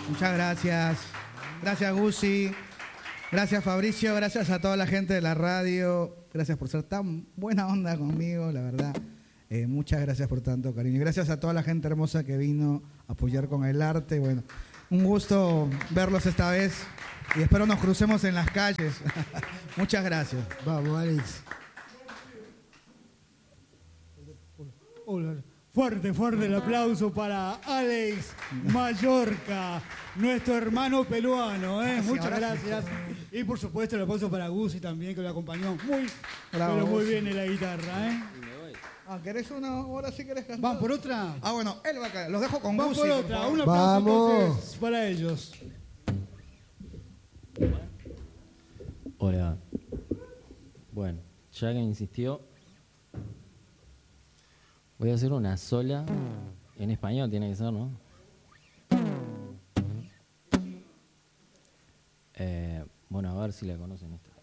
Muchas gracias. Gracias, Gusi. Gracias, Fabricio. Gracias a toda la gente de la radio. Gracias por ser tan buena onda conmigo, la verdad. Muchas gracias por tanto cariño. Y gracias a toda la gente hermosa que vino a apoyar con el arte. Bueno, un gusto verlos esta vez y espero nos crucemos en las calles. Muchas gracias. Vamos, Alex. Hola. Fuerte el aplauso para Alex Mallorca, nuestro hermano peruano. Muchas gracias. Y por supuesto el aplauso para Gusi también, que lo acompañó muy bien en la guitarra. ¿Querés una? Ahora sí querés cantar. ¿Van por otra? Bueno, él va a caer. Los dejo con Gusi. Vamos por otra. Un aplauso entonces para ellos. Hola. Bueno, ya que insistió, voy a hacer una sola. En español tiene que ser, ¿no? Bueno, a ver si la conocen esta.